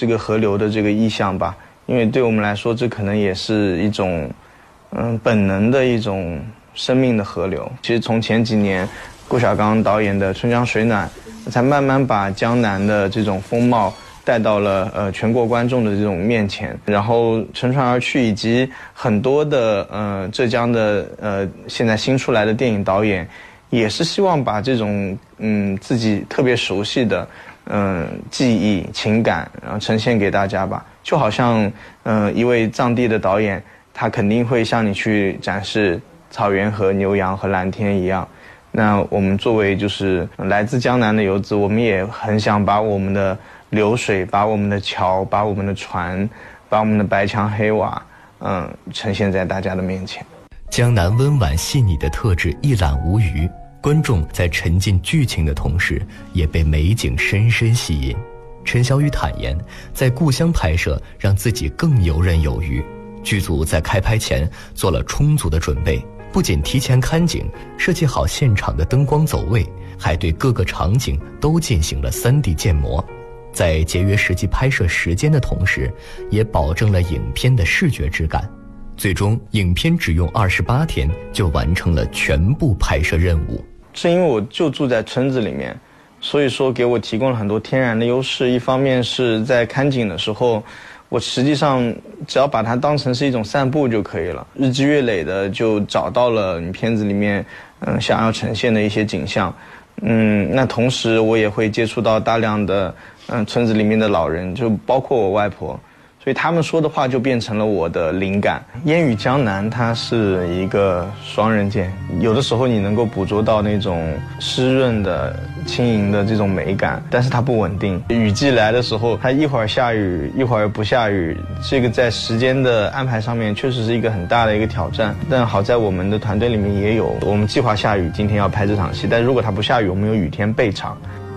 这个河流的这个意象吧，因为对我们来说，这可能也是一种本能的一种生命的河流。其实从前几年顾晓刚导演的《春江水暖》，才慢慢把江南的这种风貌带到了全国观众的这种面前，然后乘船而去，以及很多的浙江的现在新出来的电影导演，也是希望把这种自己特别熟悉的记忆情感，然后呈现给大家吧。就好像一位藏地的导演，他肯定会向你去展示草原和牛羊和蓝天一样。那我们作为就是来自江南的游子，我们也很想把我们的流水，把我们的桥，把我们的船，把我们的白墙黑瓦呈现在大家的面前。 江南温婉细腻的特质一览无余，观众在沉浸剧情的同时也被美景深深吸引。陈小雨坦言，在故乡拍摄让自己更游刃有余，剧组在开拍前做了充足的准备，不仅提前看景，设计好现场的灯光走位，还对各个场景都进行了 3D 建模。在节约实际拍摄时间的同时，也保证了影片的视觉质感。最终，影片只用28天就完成了全部拍摄任务。 是因为我就住在村子里面，所以说给我提供了很多天然的优势。一方面是在看景的时候，我实际上只要把它当成是一种散步就可以了，日积月累的就找到了你片子里面想要呈现的一些景象。那同时我也会接触到大量的村子里面的老人，就包括我外婆，所以他们说的话就变成了我的灵感。烟雨江南它是一个双刃剑，有的时候你能够捕捉到那种湿润的轻盈的这种美感，但是它不稳定。雨季来的时候，它一会儿下雨一会儿不下雨，这个在时间的安排上面确实是一个很大的一个挑战。但好在我们的团队里面也有，我们计划下雨今天要拍这场戏，但如果它不下雨，我们有雨天备场。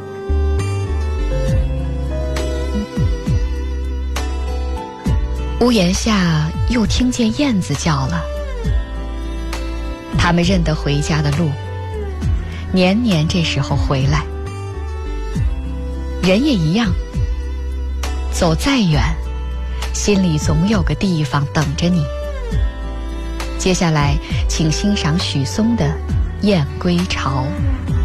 屋檐下又听见燕子叫了，他们认得回家的路，年年这时候回来。人也一样，走再远，心里总有个地方等着你。接下来请欣赏许嵩的《燕归巢》。